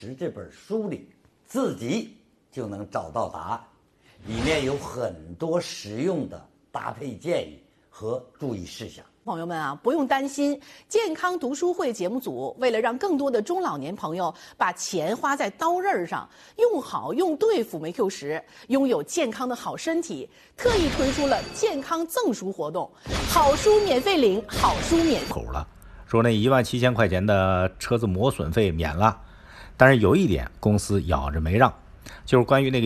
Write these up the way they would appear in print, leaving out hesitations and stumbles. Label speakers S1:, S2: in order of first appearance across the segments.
S1: 这本书里自己就能找到答案，里面有很多实用的搭配建议和注意事项。
S2: 朋友们啊，不用担心，健康读书会节目组为了让更多的中老年朋友把钱花在刀刃上，用好用对辅酶 Q 十，拥有健康的好身体，特意推出了健康赠书活动，好书免费领，好书免
S3: 口了，说那17000块钱的车子磨损费免了，但是有一点公司咬着没让，就是关于那个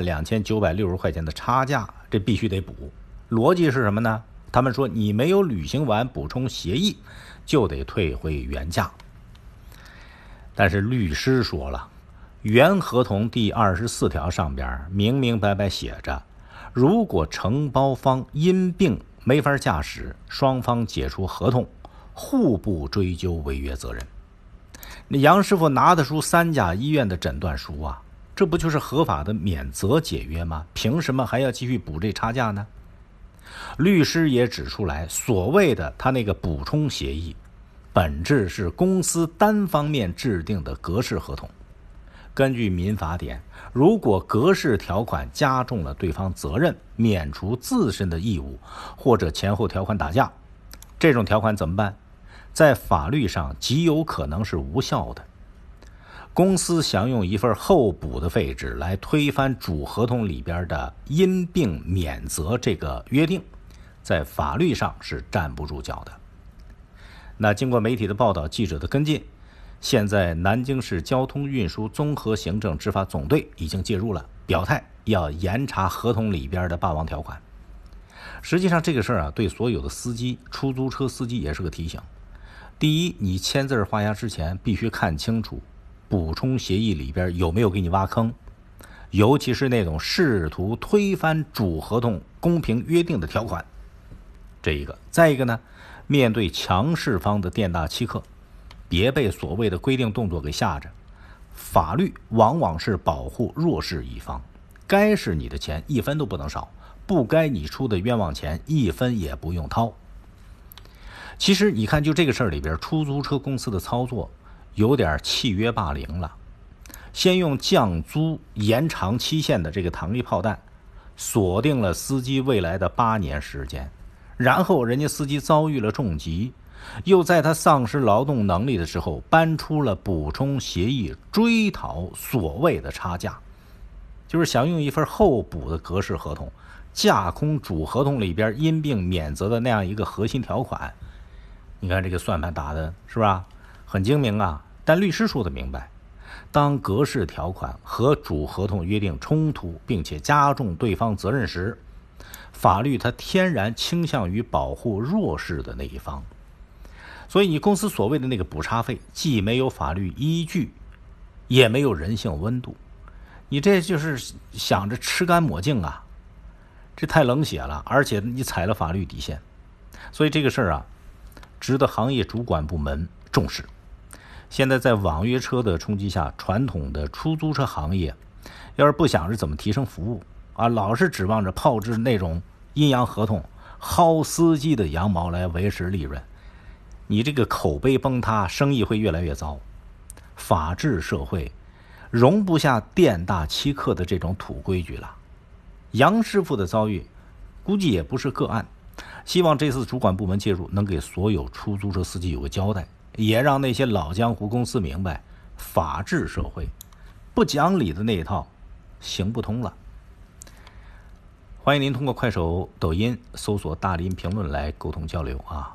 S3: 12960块钱的差价，这必须得补。逻辑是什么呢？他们说你没有履行完补充协议，就得退回原价。但是律师说了，原合同第24条上边明明白白写着，如果承包方因病没法驾驶，双方解除合同，互不追究违约责任。那杨师傅拿得出3甲医院的诊断书啊，这不就是合法的免责解约吗？凭什么还要继续补这差价呢？律师也指出来，所谓的他那个补充协议，本质是公司单方面制定的格式合同。根据民法典，如果格式条款加重了对方责任，免除自身的义务，或者前后条款打架，这种条款怎么办？在法律上极有可能是无效的。公司想用一份后补的废纸来推翻主合同里边的因病免责这个约定，在法律上是站不住脚的。那经过媒体的报道，记者的跟进，现在南京市交通运输综合行政执法总队已经介入了，表态要严查合同里边的霸王条款。实际上这个事儿啊，对所有的司机、出租车司机也是个提醒。第一，你签字画押之前必须看清楚补充协议里边有没有给你挖坑，尤其是那种试图推翻主合同公平约定的条款。这一个，再一个呢，面对强势方的店大欺客，别被所谓的规定动作给吓着。法律往往是保护弱势一方，该是你的钱1分都不能少，不该你出的冤枉钱1分也不用掏。其实你看，就这个事儿里边，出租车公司的操作有点契约霸凌了。先用降租延长期限的这个糖衣炮弹，锁定了司机未来的8年时间，然后人家司机遭遇了重疾，又在他丧失劳动能力的时候搬出了补充协议追讨所谓的差价，就是想用一份后补的格式合同架空主合同里边因病免责的那样一个核心条款。你看这个算盘打的是吧，很精明啊。但律师说的明白，当格式条款和主合同约定冲突，并且加重对方责任时，法律它天然倾向于保护弱势的那一方。所以你公司所谓的那个补差费，既没有法律依据，也没有人性温度，你这就是想着吃干抹净啊，这太冷血了，而且你踩了法律底线。所以这个事儿啊，值得行业主管部门重视。现在在网约车的冲击下，传统的出租车行业要是不想着怎么提升服务啊，老是指望着炮制那种阴阳合同薅司机的羊毛来维持利润，你这个口碑崩塌，生意会越来越糟。法治社会容不下店大欺客的这种土规矩了。杨师傅的遭遇估计也不是个案，希望这次主管部门介入能给所有出租车司机有个交代，也让那些老江湖公司明白，法治社会不讲理的那一套行不通了。欢迎您通过快手、抖音搜索大林评论来沟通交流啊。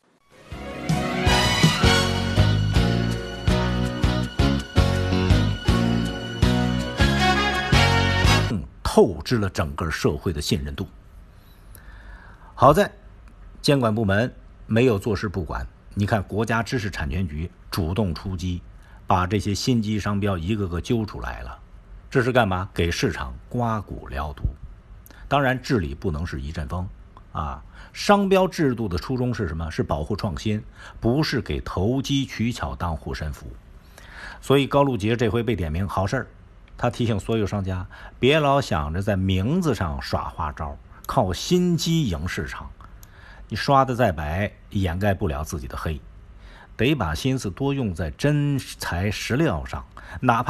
S3: 透支了整个社会的信任度。好在监管部门没有坐视不管，你看国家知识产权局主动出击，把这些心机商标一个个揪出来了。这是干嘛？给市场刮骨疗毒。当然治理不能是一阵风啊，商标制度的初衷是什么？是保护创新，不是给投机取巧当护身符。所以高露洁这回被点名，好事儿。他提醒所有商家，别老想着在名字上耍花招，靠心机赢市场。你刷的再白，掩盖不了自己的黑，得把心思多用在真材实料上，哪怕